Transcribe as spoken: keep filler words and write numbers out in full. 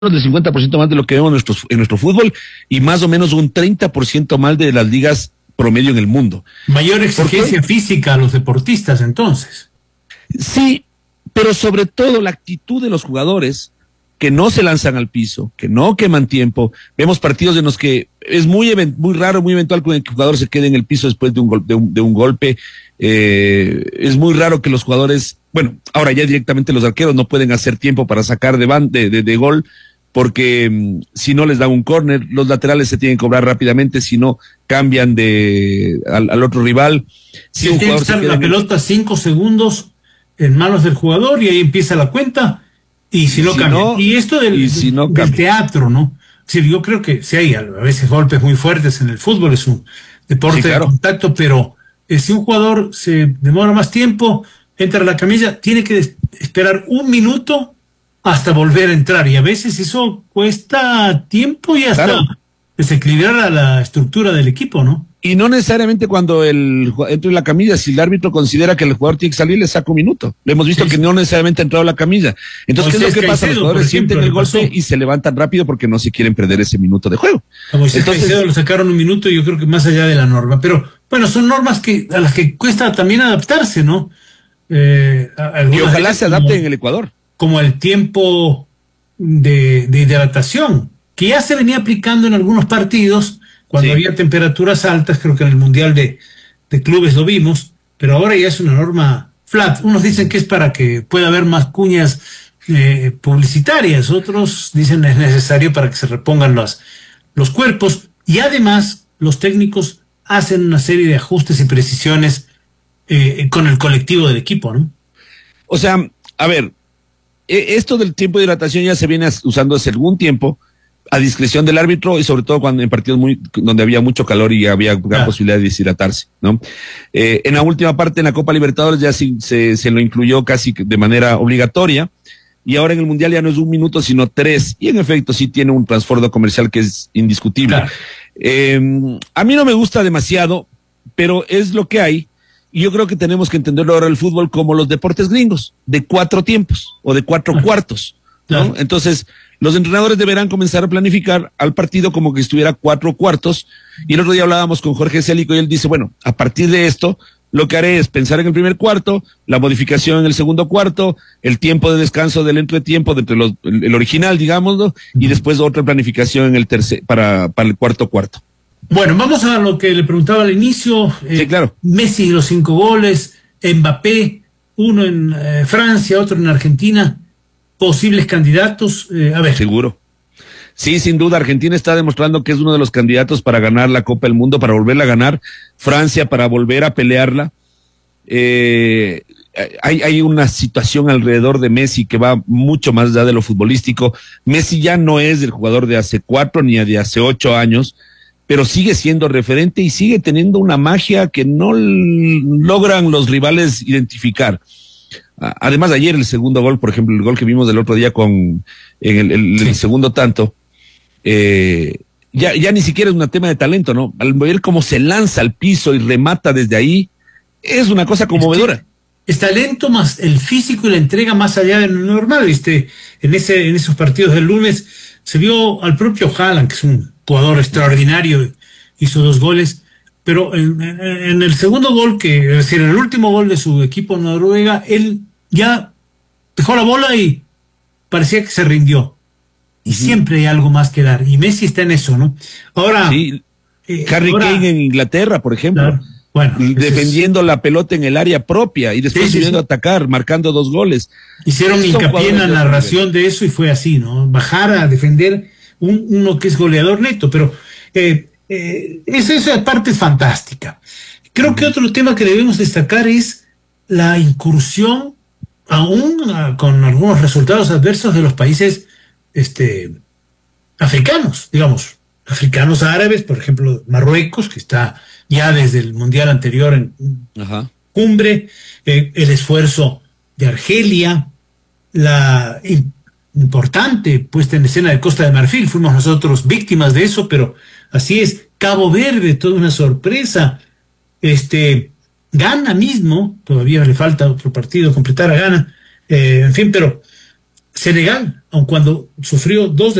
del cincuenta por ciento más de lo que vemos en nuestro, en nuestro fútbol y más o menos un treinta por ciento más de las ligas promedio en el mundo. Mayor exigencia física a los deportistas, entonces. Sí, pero sobre todo la actitud de los jugadores que no se lanzan al piso, que no queman tiempo. Vemos partidos en los que es muy muy raro, muy eventual que el jugador se quede en el piso después de un, gol, de un, de un golpe. Eh, es muy raro que los jugadores, bueno, ahora ya directamente los arqueros no pueden hacer tiempo para sacar de, van, de, de, de gol, porque um, si no les dan un córner, los laterales se tienen que cobrar rápidamente, si no cambian de al, al otro rival. Si un tiene que estar la pelota cinco segundos en manos del jugador y ahí empieza la cuenta, y si no si cambia. No, y esto del, y si no del teatro, ¿no? Sí, yo creo que sí hay a veces golpes muy fuertes en el fútbol, es un deporte sí, claro. de contacto, pero eh, si un jugador se demora más tiempo, entra a la camilla, tiene que esperar un minuto hasta volver a entrar, y a veces eso cuesta tiempo y hasta claro. desequilibrar a la estructura del equipo, ¿no? Y no necesariamente cuando el entra en la camilla, si el árbitro considera que el jugador tiene que salir, le saca un minuto. Le hemos visto sí, que sí. no necesariamente ha entrado a la camilla. Entonces, ¿qué es lo que pasa? Los jugadores sienten el golpe y se levantan rápido porque no se quieren perder ese minuto de juego. Como si Entonces Caicedo lo sacaron un minuto, yo creo que más allá de la norma. Pero, bueno, son normas que a las que cuesta también adaptarse, ¿no? Eh, y ojalá se adapte en el Ecuador. Como el tiempo de, de hidratación, que ya se venía aplicando en algunos partidos, cuando sí. había temperaturas altas, creo que en el Mundial de, de Clubes lo vimos, pero ahora ya es una norma flat. Unos dicen que es para que pueda haber más cuñas eh, publicitarias, otros dicen es necesario para que se repongan los, los cuerpos, y además los técnicos hacen una serie de ajustes y precisiones eh, con el colectivo del equipo, ¿no? O sea, a ver, esto del tiempo de hidratación ya se viene usando hace algún tiempo, a discreción del árbitro, y sobre todo cuando en partidos muy donde había mucho calor y había gran ah. posibilidad de deshidratarse, ¿no? Eh, en la última parte, en la Copa Libertadores, ya sí, se, se lo incluyó casi de manera obligatoria, y ahora en el Mundial ya no es un minuto, sino tres, y en efecto sí tiene un trasfondo comercial que es indiscutible. Claro. Eh, a mí no me gusta demasiado, pero es lo que hay, y yo creo que tenemos que entenderlo ahora el fútbol como los deportes gringos, de cuatro tiempos, o de cuatro ah. cuartos, ¿no? Claro. Entonces, los entrenadores deberán comenzar a planificar al partido como que estuviera cuatro cuartos. Y el otro día hablábamos con Jorge Célico y él dice, bueno, a partir de esto, lo que haré es pensar en el primer cuarto, la modificación en el segundo cuarto, el tiempo de descanso del entretiempo, de entre los, el, el original, digámoslo, y después otra planificación en el tercer, para, para el cuarto cuarto. Bueno, vamos a lo que le preguntaba al inicio. Eh, sí, claro. Messi, los cinco goles, Mbappé, uno en eh, Francia, otro en Argentina. Posibles candidatos, eh, a ver. Seguro. Sí, sin duda, Argentina está demostrando que es uno de los candidatos para ganar la Copa del Mundo, para volverla a ganar. Francia para volver a pelearla. Eh, hay, hay una situación alrededor de Messi que va mucho más allá de lo futbolístico. Messi ya no es el jugador de hace cuatro ni de hace ocho años, pero sigue siendo referente y sigue teniendo una magia que no logran los rivales identificar. Además, ayer el segundo gol, por ejemplo, el gol que vimos del otro día con en el, el, sí. el segundo tanto, eh, ya, ya ni siquiera es un tema de talento, ¿no? Al ver cómo se lanza al piso y remata desde ahí, es una cosa conmovedora. Es, que es talento más el físico y la entrega más allá de lo normal, ¿viste? En ese, en esos partidos del lunes se vio al propio Haaland, que es un jugador extraordinario, hizo dos goles. Pero en, en, en el segundo gol, que es decir, en el último gol de su equipo Noruega, él ya dejó la bola y parecía que se rindió. Y uh-huh. siempre hay algo más que dar. Y Messi está en eso, ¿no? Ahora... Sí. Eh, Harry ahora, Kane en Inglaterra, por ejemplo. Claro, bueno, defendiendo es... la pelota en el área propia y después sí, subiendo sí, sí. a atacar, marcando dos goles. Hicieron hincapié en la narración de eso y fue así, ¿no? Bajar a defender un, uno que es goleador neto, pero... Eh, Eh, esa, esa parte es fantástica. Creo que otro tema que debemos destacar es la incursión, aún uh, con algunos resultados adversos, de los países este, africanos, digamos, africanos árabes, por ejemplo, Marruecos, que está ya desde el Mundial anterior en Ajá. cumbre, eh, el esfuerzo de Argelia, la in, importante puesta en escena de Costa de Marfil, fuimos nosotros víctimas de eso, pero así es. Cabo Verde, toda una sorpresa. Este, Ghana mismo, todavía le falta otro partido completar a Ghana, eh, en fin, pero Senegal, aun cuando sufrió dos